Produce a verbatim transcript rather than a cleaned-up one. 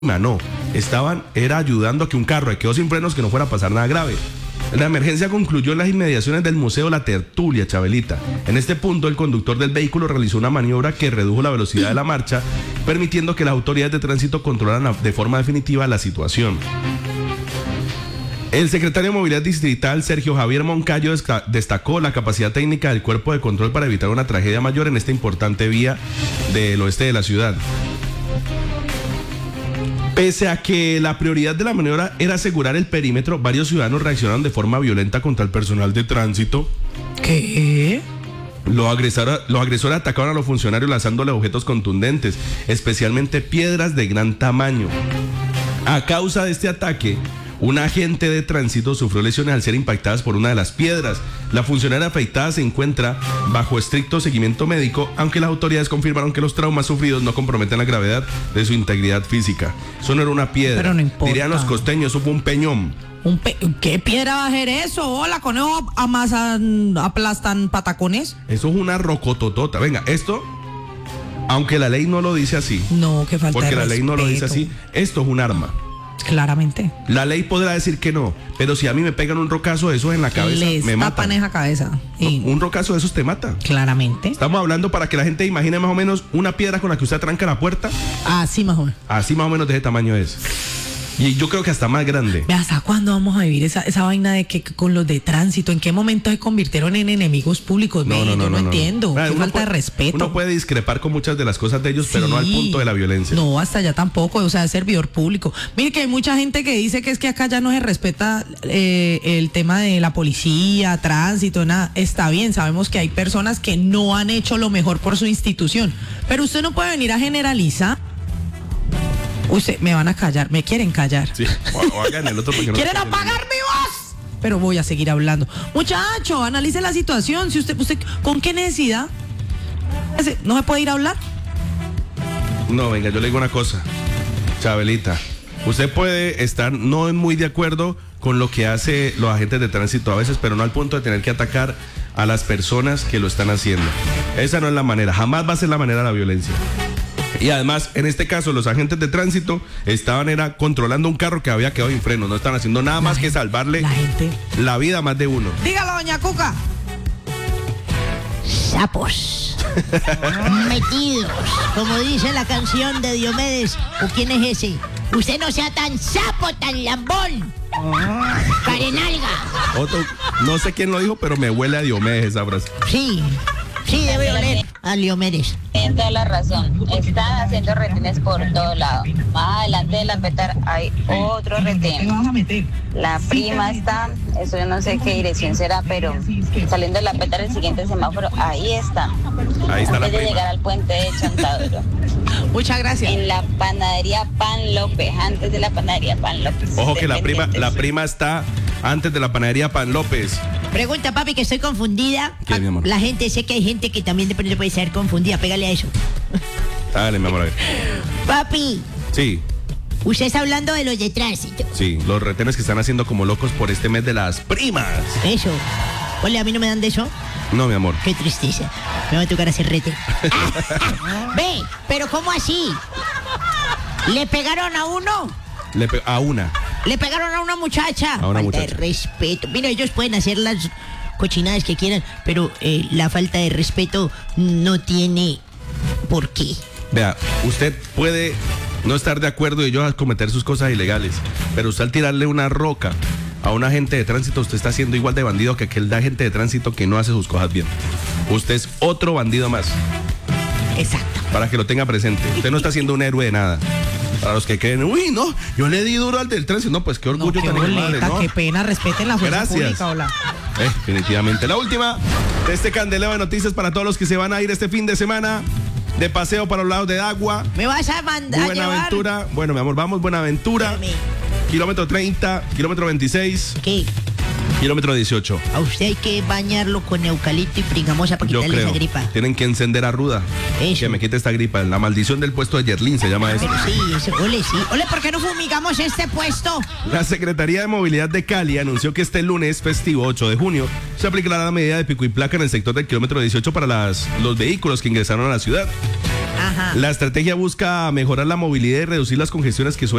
no, estaban, era ayudando a que un carro que quedó sin frenos que no fuera a pasar nada grave. La emergencia concluyó en las inmediaciones del Museo La Tertulia, Chabelita. En este punto, el conductor del vehículo realizó una maniobra que redujo la velocidad de la marcha, permitiendo que las autoridades de tránsito controlaran de forma definitiva la situación. El secretario de Movilidad Distrital, Sergio Javier Moncayo, destacó la capacidad técnica del cuerpo de control para evitar una tragedia mayor en esta importante vía del oeste de la ciudad. Pese a que la prioridad de la maniobra era asegurar el perímetro, varios ciudadanos reaccionaron de forma violenta contra el personal de tránsito. ¿Qué? Los agresores, los agresores atacaron a los funcionarios lanzándole objetos contundentes, especialmente piedras de gran tamaño. A causa de este ataque, un agente de tránsito sufrió lesiones al ser impactadas por una de las piedras. La funcionaria afectada se encuentra bajo estricto seguimiento médico, aunque las autoridades confirmaron que los traumas sufridos no comprometen la gravedad de su integridad física. Eso no era una piedra. Pero no importa. Dirían los costeños, eso fue un peñón. ¿Un pe ¿Qué piedra va a ser eso? Hola, conejo, amasan, aplastan patacones. Eso es una rocototota. Venga, esto, aunque la ley no lo dice así. No, que falta Porque de la ley no lo dice respeto. así. Esto es un arma. Claramente. La ley podrá decir que no, pero si a mí me pegan un rocazo de esos en la cabeza, Les me tapan matan. esa cabeza. Y No, un rocazo de esos te mata. claramente. Estamos hablando para que la gente imagine más o menos una piedra con la que usted tranca la puerta. Así más o menos. Así más o menos de ese tamaño es. Y yo creo que hasta más grande. Ve, ¿hasta cuándo vamos a vivir esa, esa vaina de que con los de tránsito? ¿En qué momento se convirtieron en enemigos públicos? No, Ve, no, no, yo no, no, no. entiendo. Claro, Qué uno falta puede- de respeto. Uno puede discrepar con muchas de las cosas de ellos, pero no al Sí. punto de la violencia. No, hasta allá tampoco, o sea, es servidor público. Mire que hay mucha gente que dice que es que acá ya no se respeta eh, el tema de la policía, tránsito, nada. Está bien, sabemos que hay personas que no han hecho lo mejor por su institución, pero usted no puede venir a generalizar. Usted, me van a callar, me quieren callar. Sí, o, o hagan el otro porque no. ¿Quieren apagar mi voz? Pero voy a seguir hablando. Muchacho, analice la situación. Si usted, usted, ¿con qué necesidad? ¿No se puede ir a hablar? No, venga, yo le digo una cosa. Chabelita, usted puede estar no muy de acuerdo con lo que hace los agentes de tránsito a veces, pero no al punto de tener que atacar a las personas que lo están haciendo. Esa no es la manera, jamás va a ser la manera de la violencia. Y además, en este caso, los agentes de tránsito estaban era controlando un carro que había quedado sin freno. No están haciendo nada más que salvarle La gente. la vida a más de uno. Dígalo, doña Cuca. Sapos metidos, como dice la canción de Diomedes. ¿O quién es ese? Usted no sea tan sapo, tan lambón, carenalga. Otro, no sé quién lo dijo, pero me huele a Diomedes esa frase. Sí, sí debe oler a Diomedes. Tienen toda la razón. Están haciendo retenes por todos lados. Más adelante de la Petar hay otro retén. La prima está, eso yo no sé qué dirección será, pero saliendo de la Petar el siguiente semáforo, ahí está. Ahí está la Antes de prima. llegar al puente de Chontaduro. Muchas gracias. En la panadería Pan López, antes de la panadería Pan López. Ojo que la prima, la Independientes. prima está antes de la panadería Pan López. Pregunta, papi, que estoy confundida. ¿Qué, mi amor? La gente, sé que hay gente que también de pronto puede ser confundida. Pégale a eso. Dale, mi amor, a ver. Papi, Sí, usted está hablando de los de tránsito. sí, los retenes que están haciendo como locos por este mes de las primas. Eso. Ole, a mí no me dan de eso. No, mi amor. Qué tristeza. Me va a tocar hacer rete. Ve, pero ¿cómo así? ¿Le pegaron a uno? Le pe- a una. ¿Le pegaron a una muchacha? A una falta muchacha. de respeto. Mira, ellos pueden hacer las cochinadas que quieran, pero eh, la falta de respeto no tiene por qué. Vea, usted puede no estar de acuerdo y ellos a cometer sus cosas ilegales, pero usted al tirarle una roca a un agente de tránsito, usted está siendo igual de bandido que aquel agente de tránsito que no hace sus cosas bien. Usted es otro bandido más, Exacto. para que lo tenga presente. Usted no está siendo un héroe de nada. Para los que creen, uy, no, yo le di duro al del tránsito. No, pues qué No, orgullo qué tan madre, boleta, ¿no? qué pena, respeten la fuerza Gracias. pública, hola. Eh, definitivamente. La última de este candeleo de noticias para todos los que se van a ir este fin de semana de paseo para los lados de Agua. ¿Me vas a mandar a llevar? Buenaventura. Bueno, mi amor, vamos, Buenaventura. Espérame. Kilómetro treinta, kilómetro veintiséis, ¿Qué? kilómetro dieciocho. A usted hay que bañarlo con eucalipto y pringamosa para Yo quitarle creo. esa gripa. Tienen que encender a Ruda. Eso. Que me quite esta gripa. La maldición del puesto de Yerlin se llama eso. Pero sí, eso, ole, sí. Ole, ¿por qué no fumigamos este puesto? La Secretaría de Movilidad de Cali anunció que este lunes festivo ocho de junio se aplicará la medida de pico y placa en el sector del kilómetro dieciocho para las, los vehículos que ingresaron a la ciudad. Ajá. La estrategia busca mejorar la movilidad y reducir las congestiones que suelen